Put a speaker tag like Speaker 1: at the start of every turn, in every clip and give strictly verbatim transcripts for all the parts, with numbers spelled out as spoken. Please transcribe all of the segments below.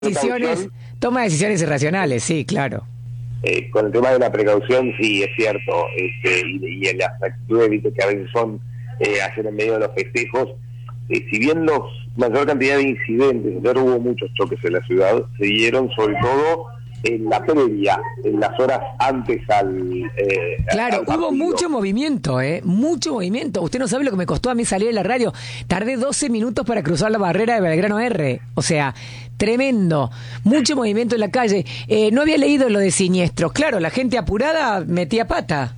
Speaker 1: decisiones, toma decisiones irracionales, sí, claro.
Speaker 2: Eh, con el tema de la precaución, sí, es cierto, este, y, y en las actitudes, viste, que a veces son eh, hacer en medio de los festejos, eh, si bien los mayor cantidad de incidentes, no hubo muchos choques en la ciudad, se dieron sobre todo en la previa, en las horas antes al eh,
Speaker 1: Claro,
Speaker 2: al
Speaker 1: hubo
Speaker 2: partido.
Speaker 1: mucho movimiento, ¿eh? Mucho movimiento. Usted no sabe lo que me costó a mí salir de la radio. Tardé doce minutos para cruzar la barrera de Belgrano R. O sea, tremendo. Mucho movimiento en la calle. Eh, no había leído lo de siniestros. Claro, la gente apurada metía pata.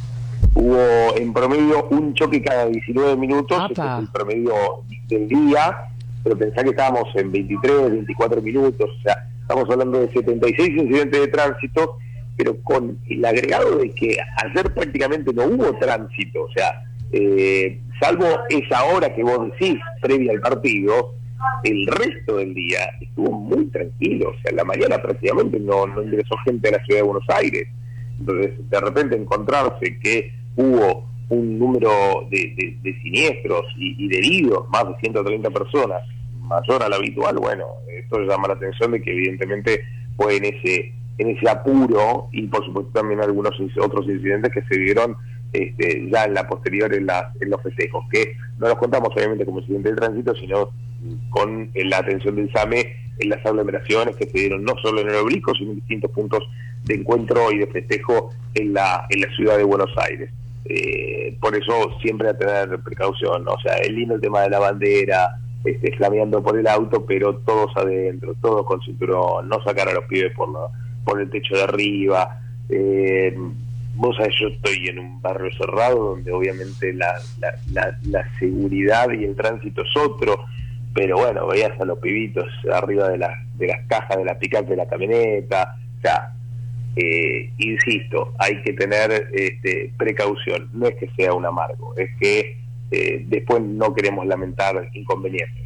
Speaker 2: Hubo en promedio un choque cada diecinueve minutos, ese es el promedio del día, pero pensá que estábamos en veintitrés, veinticuatro minutos, o sea, estamos hablando de setenta y seis incidentes de tránsito, pero con el agregado de que ayer prácticamente no hubo tránsito, o sea, eh, salvo esa hora que vos decís, previa al partido, el resto del día estuvo muy tranquilo, o sea, en la mañana prácticamente no, no ingresó gente a la ciudad de Buenos Aires. Entonces, de repente encontrarse que hubo un número de, de, de siniestros y, y de heridos, más de ciento treinta personas, mayor al habitual, bueno, esto llama la atención de que evidentemente fue en ese en ese apuro, y por supuesto también algunos otros incidentes que se dieron este, ya en la posterior en, las, en los festejos, que no los contamos obviamente como incidente de tránsito, sino con la atención del SAME en las aglomeraciones que se dieron no solo en el obelisco, sino en distintos puntos de encuentro y de festejo en la en la ciudad de Buenos Aires. Eh, por eso siempre a tener precaución, ¿no? O sea, es lindo el tema de la bandera, este, flameando por el auto, pero todos adentro, todos con cinturón, no sacar a los pibes por, la, por el techo de arriba. Eh, vos sabés, yo estoy en un barrio cerrado donde obviamente la, la, la, la seguridad y el tránsito es otro, pero bueno, veías a los pibitos arriba de, la, de las cajas de la pick-up de la camioneta, o sea, eh, insisto, hay que tener este, precaución, no es que sea un amargo, es que eh, después no queremos lamentar inconvenientes.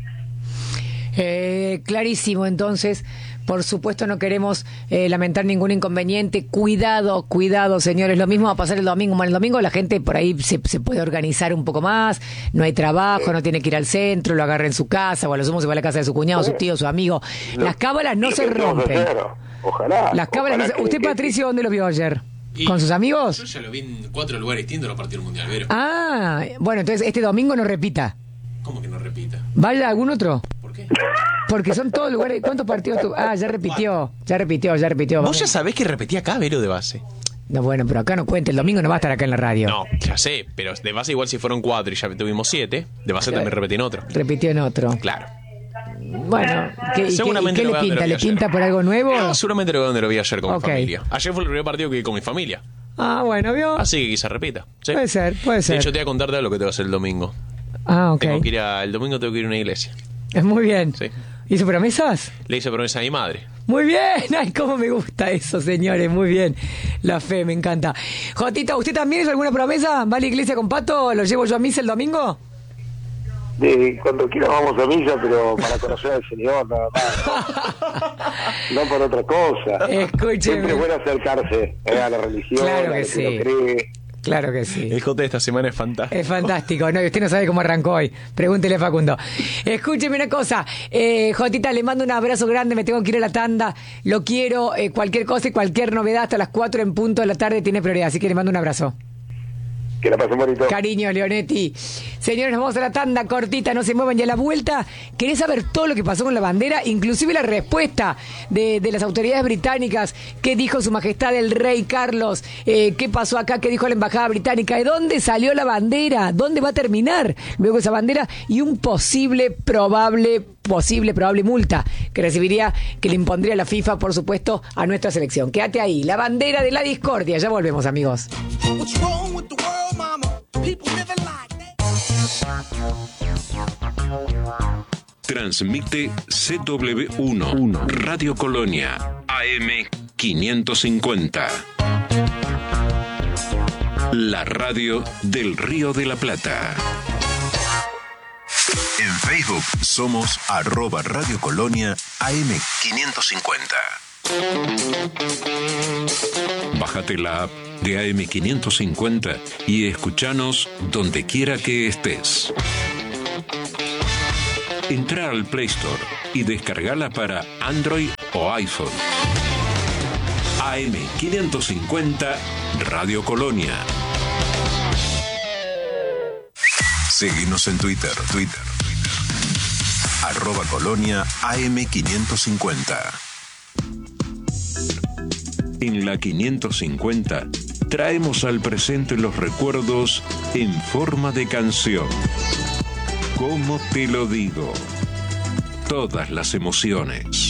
Speaker 1: Eh, clarísimo, entonces, por supuesto no queremos eh, lamentar ningún inconveniente. Cuidado, cuidado, señores. Lo mismo va a pasar el domingo. Bueno, el domingo la gente por ahí se, se puede organizar un poco más, no hay trabajo, sí. No tiene que ir al centro, lo agarra en su casa, o a lo sumo se va a la casa de su cuñado, sí. Su tío, su amigo. Lo, Las cábalas no se rompen.
Speaker 2: Ojalá.
Speaker 1: Las cábalas
Speaker 2: ojalá
Speaker 1: no se... ¿Usted,
Speaker 2: que,
Speaker 1: Patricio,
Speaker 2: que...
Speaker 1: dónde lo vio ayer?
Speaker 3: Y
Speaker 1: ¿Con sus amigos?
Speaker 3: Yo ya lo vi en cuatro lugares distintos los partidos del Mundial, Vero.
Speaker 1: Ah, bueno, entonces este domingo no repita.
Speaker 3: ¿Cómo que no repita?
Speaker 1: ¿Vaya a algún otro?
Speaker 3: ¿Por qué?
Speaker 1: Porque son todos lugares. ¿Cuántos partidos tú? Ah, ya repitió, ya repitió, ya repitió.
Speaker 4: Vos ya sabés que repetía acá, Vero, de base.
Speaker 1: No, bueno, pero acá no cuenta. El domingo no va a estar acá en la radio.
Speaker 4: No, ya sé, pero de base igual si fueron cuatro y ya tuvimos siete, de base
Speaker 1: Claro.
Speaker 4: también repetí en otro.
Speaker 1: Repitió en otro.
Speaker 4: Claro.
Speaker 1: Bueno, ¿qué,
Speaker 4: Seguramente
Speaker 1: ¿qué,
Speaker 4: lo
Speaker 1: qué
Speaker 4: veo
Speaker 1: le
Speaker 4: donde
Speaker 1: pinta?
Speaker 4: lo vi
Speaker 1: ¿Le
Speaker 4: ayer.
Speaker 1: pinta por algo nuevo?
Speaker 4: No, seguramente lo veo donde lo vi ayer con
Speaker 1: Ok.
Speaker 4: mi familia. Ayer fue el primer partido que vi con mi familia.
Speaker 1: Ah, bueno, ¿vio?
Speaker 4: Así que quizá repita. ¿sí?
Speaker 1: Puede ser, puede ser.
Speaker 4: Sí, yo te voy a contar de lo que te va a hacer el domingo.
Speaker 1: Ah, ok.
Speaker 4: Tengo que ir a, el domingo tengo que ir a una iglesia.
Speaker 1: Es muy bien.
Speaker 4: Sí.
Speaker 1: ¿Hizo promesas?
Speaker 4: Le hice promesa a mi madre.
Speaker 1: Muy bien, ay, cómo me gusta eso, señores, muy bien. La fe, me encanta. Jotita, ¿usted también hizo alguna promesa? ¿Va a la iglesia con Pato? ¿Lo llevo yo a misa el domingo?
Speaker 2: De, cuando quiera vamos a misa, pero para conocer al Señor, nada más. No por otra cosa.
Speaker 1: Escúcheme.
Speaker 2: Siempre es bueno acercarse eh, a la religión,
Speaker 1: Claro que
Speaker 2: a lo
Speaker 1: sí.
Speaker 2: que uno cree.
Speaker 1: Claro que sí.
Speaker 4: El J de esta semana es fantástico.
Speaker 1: Es fantástico, no, y usted no sabe cómo arrancó hoy. Pregúntele a Facundo. Escúcheme una cosa, eh, Jotita, le mando un abrazo grande, me tengo que ir a la tanda, lo quiero, eh, cualquier cosa y cualquier novedad hasta las cuatro en punto de la tarde tiene prioridad, así que le mando un abrazo.
Speaker 2: Que la pasen bonito.
Speaker 1: Cariño, Leonetti. Señores, nos vamos a la tanda cortita, no se muevan ya a la vuelta. ¿Querés saber todo lo que pasó con la bandera? Inclusive la respuesta de, de las autoridades británicas. ¿Qué dijo su majestad el rey Carlos? Eh, ¿Qué pasó acá? ¿Qué dijo la embajada británica? ¿De dónde salió la bandera? ¿Dónde va a terminar luego esa bandera? Y un posible, probable, posible, probable multa que recibiría, que le impondría la FIFA, por supuesto, a nuestra selección. Quédate ahí. La bandera de la discordia. Ya volvemos, amigos.
Speaker 5: What's wrong with the world, mama? People living like that.
Speaker 6: Transmite C W uno, Radio Colonia, A M quinientos cincuenta. La radio del Río de la Plata. En Facebook somos arroba Radio Colonia A M quinientos cincuenta. Bájate la app de A M quinientos cincuenta y escuchanos donde quiera que estés. Entra al Play Store y descargala para Android o iPhone. A M quinientos cincuenta Radio Colonia.
Speaker 7: Seguinos en Twitter, Twitter, Twitter. Arroba Colonia A M quinientos cincuenta.
Speaker 6: En la quinientos cincuenta traemos al presente los recuerdos en forma de canción. ¿Cómo te lo digo? Todas las emociones.